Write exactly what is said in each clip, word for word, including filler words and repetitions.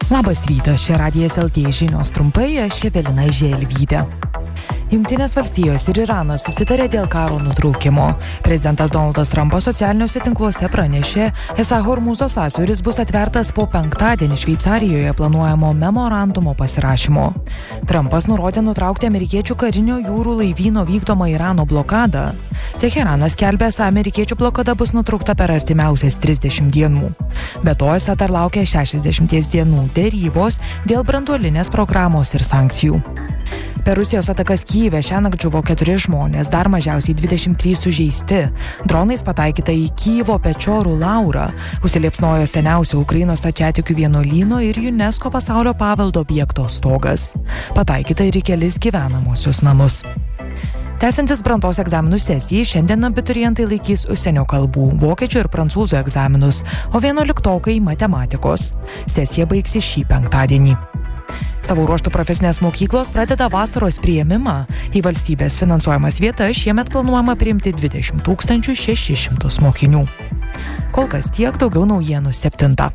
Labas rytas, čia Radijas L T žinios trumpai, aš Evelina Želvytė. Jungtinės valstijos ir Iranas susitarė dėl karo nutraukimo. Prezidentas Donaldas Trumpas socialiniuose tinkluose pranešė, esą Hormūzo sąsiauris bus atvertas po penktadienį Šveicarijoje planuojamo memorandumo pasirašymo. Trumpas nurodė nutraukti amerikiečių karinio jūrų laivyno vykdomą Irano blokadą. Teheranas skelbė, esą amerikiečių blokada bus nutraukta per artimiausias trisdešimt dienų. Be to, esą dar laukia šešiasdešimt dienų derybos dėl branduolinės programos ir sankcijų. Per Rusijos atakas Kyjive šiąnakt žuvo keturi žmonės, dar mažiausiai dvidešimt trys sužeisti. Dronais pataikyta į Kyjivo Pečiorų Laurą, užsiliepsnojo seniausio Ukrainos stačiatikių vienuolyno ir UNESCO pasaulio paveldo objekto stogas. Pataikyta ir į kelis gyvenamosius namus. Tęsiantis brandos egzaminų sesijai, šiandien abiturientai laikys užsienio kalbų, vokiečių ir prancūzų egzaminus, o vienuoliktokai matematikos. Sesija baigsis šį penktadienį. Savo ruožtų profesinės mokyklos pradeda vasaros priėmimą. Į valstybės finansuojamas vietas šiemet planuojama priimti dvidešimt tūkstančių šešis šimtus mokinių. Kol kas tiek, daugiau naujienų septintą.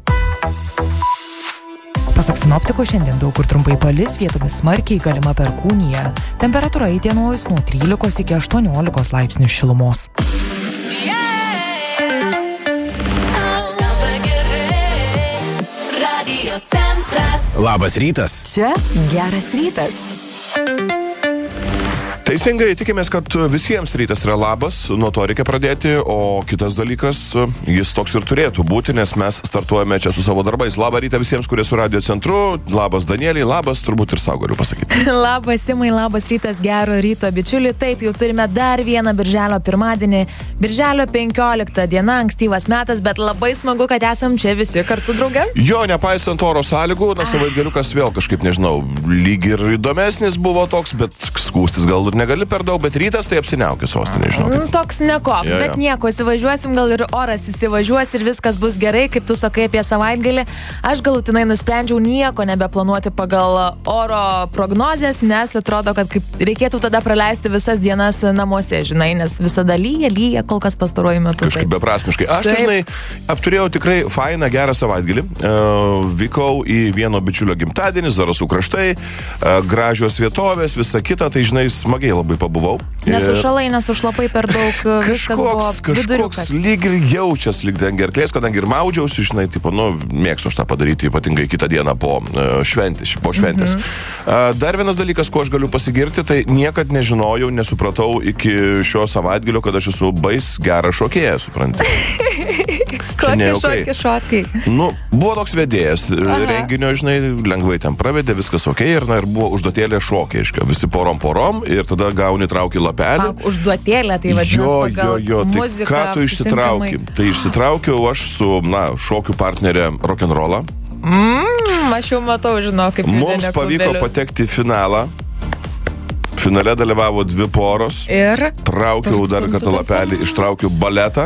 Pasak sinoptikų, šiandien daug kur trumpai palis, vietomis smarkiai galima perkūnija. Temperatūra įdienojus nuo trylikos iki aštuoniolikos laipsnių šilumos. Labas rytas. Čia geras rytas. Teisingai, tikimės, kad visiems rytas yra labas, nuo to reikia pradėti, o kitas dalykas, jis toks ir turėtų būti, nes mes startuojame čia su savo darbais. Labą rytą visiems, kurie su radio centru, labas Danieliai, labas, turbūt ir savo galiu pasakyti. Labas Simai, labas rytas, gero ryto bičiuli. Taip, jau turime dar vieną birželio pirmadienį, birželio penkiolikta diena, ankstyvas metas, bet labai smagu, kad esam čia visi kartu drauge. Jo, nepaisant oro sąlygų, na savaitgaliukas vėl kažkaip, nežinau, lyg ir įdomesnis buvo toks, bet skūstis gal ir negali per daug, bet rytas tai apsiniaukė sostinė, žinau. Mm, toks nekoks, ja, ja. Bet nieko, įsivažiuosim, gal ir oras įsivažiuos ir viskas bus gerai, kaip tu sakai apie savaitgalį. Aš galutinai nusprendžiau nieko nebeplanuoti pagal oro prognozės, nes atrodo, kad kaip reikėtų tada praleisti visas dienas namuose, žinai, nes visada lyja, lyja, kol kas pastaruoju metu. Kažkaip beprasmiškai. Aš taip. Dažnai apturėjau tikrai fainą, gerą savaitgalį. Uh, vykau į vieno bičiulio gimtadienį, Zarasų kraštai, uh, gražios vietovės, visa kita, tai žinai, smagiai labai pabuvau. Nesušalai, nesušlapai per daug, viskas buvo viduriukas. Kažkoks lyg ir jaučias, lyg ten gerklės, kadangi ir maudžiausi, žinai, tipo, nu, mėgstu aš tą padaryti, ypatingai kitą dieną po uh, šventės, po šventės. Mm-hmm. Uh, dar vienas dalykas, ko aš galiu pasigirti, tai niekad nežinojau, nesupratau iki šio savaitgalio, kad aš esu bais geras šokėjas, supranti. Kokie šokiai, šokiai? Nu, buvo toks vedėjas renginio, žinai, lengvai ten pravedė, viskas ok, ir, na, ir buvo užduotėlė šokiai, iškio, visi porom porom, ir tada gauni trauki lapelį. Ak, užduotėlė, tai vadinasi jo, pagal jo, jo, tai muziką. Ką tu išsitrauki? Tai išsitraukiau aš su, na, šokių partnerė rock'n'rollą. Mm, aš jau matau, žinau, kaip mums pavyko patekti į finalą. Finale dalyvavo dvi poros. Ir? Traukiau dar kartą lapelį, ištraukiau baletą.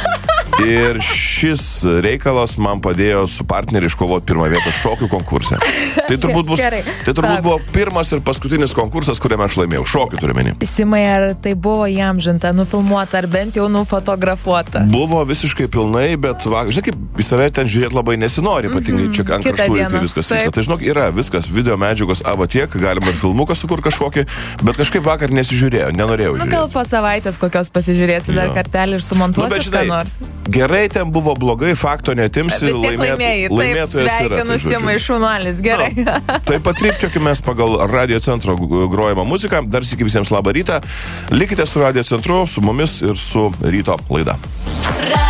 Ir šis reikalas man padėjo su partneriu iškovoti pirmą vietą šokių konkurse. Tai turbūt, bus, tai turbūt buvo pirmas ir paskutinis konkursas, kuriame aš laimėjau. Šokių turiu menį. Simai, ar tai buvo įamžinta, nufilmuota, ar bent jau nufotografuota? Buvo visiškai pilnai, bet, va, žinai, kaip į save ten žiūrėti labai nesinori, ypatingai mm-hmm. čia ant kraštų, kai viskas vyksta. Tai žinok, yra viskas, video medžiagos, ava tiek, galima ir filmuką sukur kažkokį, bet kažkaip vakar nesižiūrėjau, nenorėjau žiūrėti. Nu, gal po savaitės kokios pasižiūrėsi dar kartelį ir sumontuosi nu, ką nors. Gerai ten buvo, blogai, fakto netimsi, laimėt, laimėtojas yra. Sveikinu Simai, šunuolis, gerai. No. Taip pat trypčiokimės pagal Radio Centro grojamą muziką. Dar sykį visiems labą rytą. Likite su Radio Centru, su mumis ir su ryto laida.